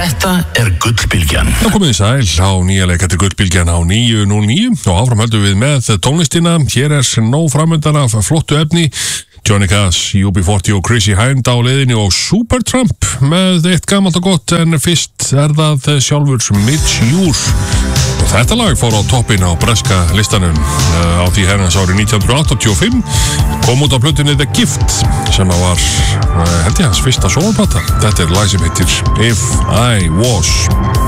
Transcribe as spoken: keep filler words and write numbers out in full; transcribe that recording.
Þetta er Gullbylgjan. Þá komið þið sæl á nýja leik, þetta er Gullbylgjan á níu núll níu og áfram höldum við með tónlistina. Hér er nóg framöndan af flottu efni. Johnny Cash, U B forty og Chrissy Hynde á leiðinni og Supertramp með eitt gamalt og gott, en fyrst er það sjálfur Mitch Ure. Og þetta lag fór á toppinn á breska listanum á því herrans árið nítján hundruð áttatíu og fimm. Kom út á plötunni The Gift sem var, held ég, hans fyrsta soloplata. Þetta er lag sem heitir If I Was.